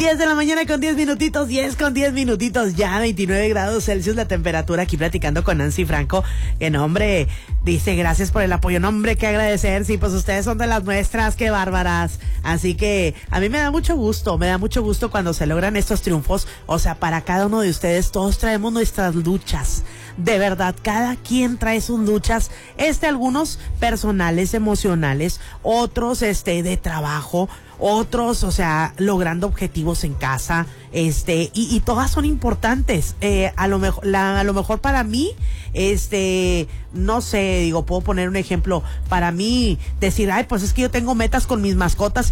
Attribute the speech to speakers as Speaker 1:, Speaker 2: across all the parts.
Speaker 1: 10 de la mañana con 10 minutitos, 10 con 10 minutitos, ya 29 grados Celsius la temperatura, aquí platicando con Nancy Franco, que no, hombre, dice gracias por el apoyo, no, hombre, qué agradecer, sí, pues ustedes son de las nuestras, qué bárbaras, así que a mí me da mucho gusto cuando se logran estos triunfos, o sea, para cada uno de ustedes, todos traemos nuestras luchas, de verdad, cada quien trae sus luchas, algunos personales, emocionales, otros, de trabajo, otros, o sea, logrando objetivos en casa, y todas son importantes. A lo mejor para mí, no sé, digo, puedo poner un ejemplo, para mí, decir, ay, pues es que yo tengo metas con mis mascotas,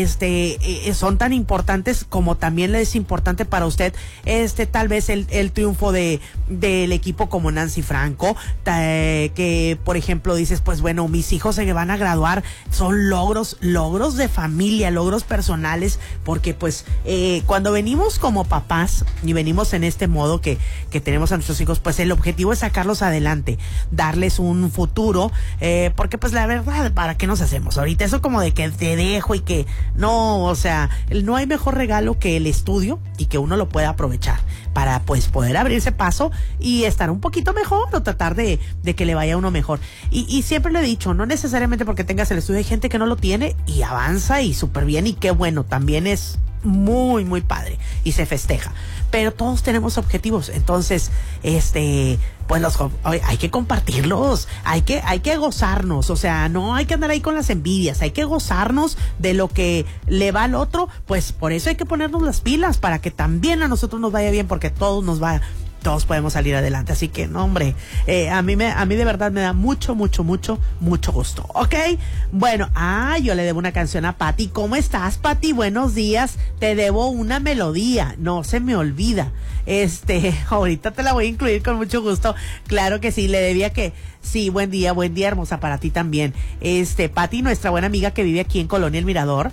Speaker 1: son tan importantes como también le es importante para usted, tal vez el triunfo del equipo como Nancy Franco, que, por ejemplo, dices, pues bueno, mis hijos se van a graduar, son logros de familia, logros personales, porque pues, cuando venimos como papás y venimos en este modo que tenemos a nuestros hijos, pues el objetivo es sacarlos adelante, darles un futuro, porque pues la verdad, ¿para qué nos hacemos ahorita? Eso como de que te dejo y que no, o sea, no hay mejor regalo que el estudio y que uno lo pueda aprovechar para pues poder abrirse paso y estar un poquito mejor o tratar de que le vaya a uno mejor. Y siempre le he dicho, no necesariamente porque tengas el estudio, hay gente que no lo tiene y avanza y súper bien y qué bueno, también es muy, muy padre y se festeja. Pero todos tenemos objetivos, entonces, pues hay que compartirlos, hay que gozarnos, o sea, no hay que andar ahí con las envidias, hay que gozarnos de lo que le va al otro, pues por eso hay que ponernos las pilas, para que también a nosotros nos vaya bien, porque todos podemos salir adelante, así que no, hombre, a mí de verdad me da mucho gusto, ¿ok? Bueno, yo le debo una canción a Pati. ¿Cómo estás, Pati? Buenos días, te debo una melodía, no se me olvida, ahorita te la voy a incluir con mucho gusto, claro que sí, le debía que, sí, buen día, hermosa, para ti también, Pati, nuestra buena amiga que vive aquí en Colonia El Mirador,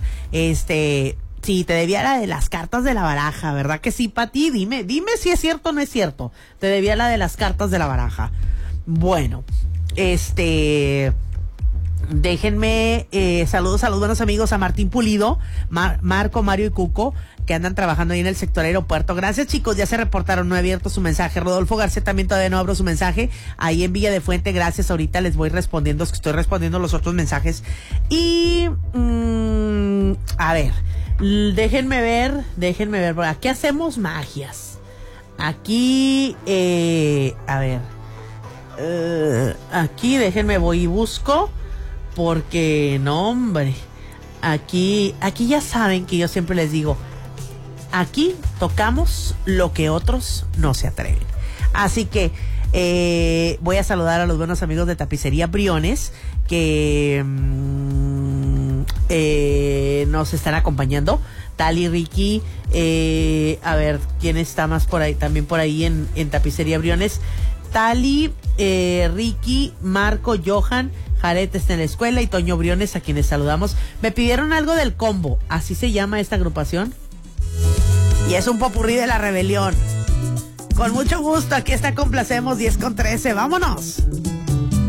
Speaker 1: sí, te debía la de las cartas de la baraja, ¿verdad que sí, Pati? Dime si es cierto o no es cierto. Te debía la de las cartas de la baraja. Bueno, déjenme, saludos a los buenos amigos, a Martín Pulido, Marco, Mario y Cuco, que andan trabajando ahí en el sector aeropuerto. Gracias, chicos, ya se reportaron, no he abierto su mensaje. Rodolfo García también todavía no abro su mensaje, ahí en Villa de Fuente, gracias, ahorita les voy respondiendo, es que estoy respondiendo los otros mensajes. Y, a ver, déjenme ver, aquí hacemos magias. Aquí, a ver, aquí déjenme voy y busco, porque no, hombre, aquí ya saben que yo siempre les digo, aquí tocamos lo que otros no se atreven. Así que voy a saludar a los buenos amigos de Tapicería Briones que nos están acompañando. Tali, Ricky, a ver, ¿quién está más por ahí? También por ahí en Tapicería Briones. Tali, Ricky, Marco, Johan, Jaret está en la escuela y Toño Briones, a quienes saludamos. Me pidieron algo del combo, así se llama esta agrupación. Y es un popurrí de la rebelión. Con mucho gusto, aquí está Complacemos 10 con 13, vámonos.